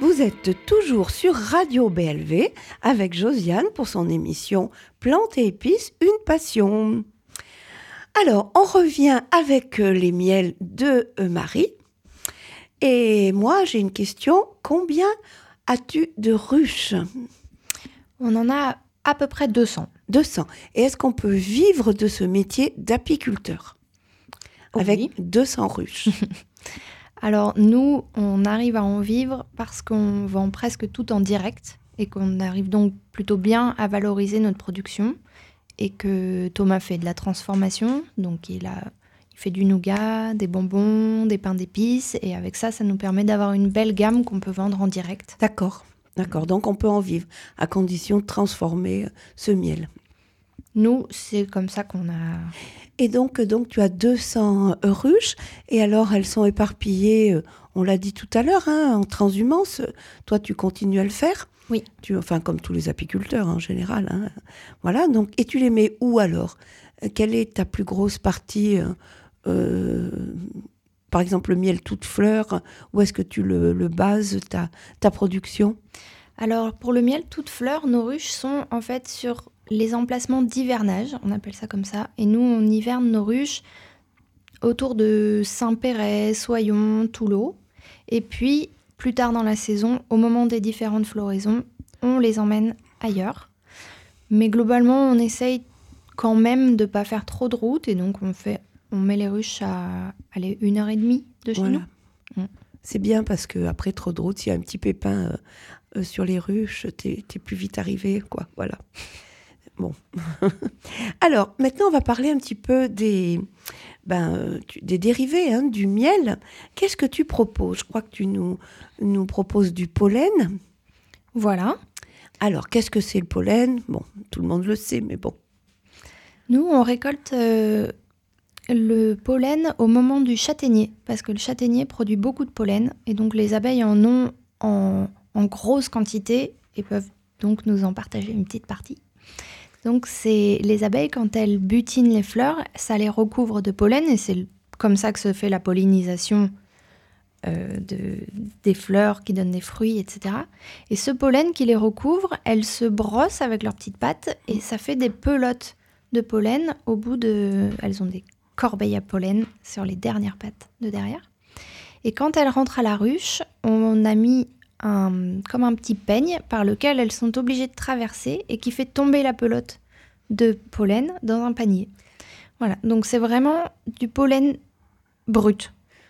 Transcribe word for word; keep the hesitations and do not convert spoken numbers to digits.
Vous êtes toujours sur Radio B L V avec Josiane pour son émission Plantes et épices, une passion. Alors, on revient avec les miels de Marie. Et moi, j'ai une question. Combien as-tu de ruches ? On en a à peu près deux cents. deux cents. Et est-ce qu'on peut vivre de ce métier d'apiculteur ? Oui. Avec deux cents ruches. Alors nous, on arrive à en vivre parce qu'on vend presque tout en direct et qu'on arrive donc plutôt bien à valoriser notre production et que Thomas fait de la transformation, donc il, a, il fait du nougat, des bonbons, des pains d'épices et avec ça, ça nous permet d'avoir une belle gamme qu'on peut vendre en direct. D'accord, d'accord. Donc on peut en vivre à condition de transformer ce miel. Nous, c'est comme ça qu'on a... Et donc, donc tu as deux cents ruches, et alors elles sont éparpillées, on l'a dit tout à l'heure, hein, en transhumance. Toi, tu continues à le faire ? Oui. Tu, enfin, comme tous les apiculteurs en général. Hein. Voilà, donc, et tu les mets où alors ? Quelle est ta plus grosse partie euh, par exemple, le miel toute fleur, où est-ce que tu le, le bases, ta, ta production ? Alors, pour le miel toute fleur, nos ruches sont en fait sur les emplacements d'hivernage, on appelle ça comme ça. Et nous, on hiverne nos ruches autour de Saint-Péret, Soyon, Toulot. Et puis, plus tard dans la saison, au moment des différentes floraisons, on les emmène ailleurs. Mais globalement, on essaye quand même de ne pas faire trop de route. Et donc, on, fait, on met les ruches à allez, une heure et demie de chez voilà. nous. Mmh. C'est bien parce qu'après trop de route, s'il y a un petit pépin euh, euh, sur les ruches, t'es, t'es plus vite arrivé, quoi. Voilà. Bon. Alors, maintenant, on va parler un petit peu des, ben, des dérivés hein, du miel. Qu'est-ce que tu proposes ? Je crois que tu nous, nous proposes du pollen. Voilà. Alors, qu'est-ce que c'est le pollen ? Bon, tout le monde le sait, mais bon. Nous, on récolte euh, le pollen au moment du châtaignier, parce que le châtaignier produit beaucoup de pollen, et donc les abeilles en ont en, en grosse quantité, et peuvent donc nous en partager une petite partie. Donc, c'est les abeilles, quand elles butinent les fleurs, ça les recouvre de pollen et c'est comme ça que se fait la pollinisation euh, de, des fleurs qui donnent des fruits, et cetera. Et ce pollen qui les recouvre, elles se brossent avec leurs petites pattes et ça fait des pelotes de pollen au bout de... Elles ont des corbeilles à pollen sur les dernières pattes de derrière. Et quand elles rentrent à la ruche, on a mis Un, comme un petit peigne par lequel elles sont obligées de traverser et qui fait tomber la pelote de pollen dans un panier. Voilà, donc c'est vraiment du pollen brut.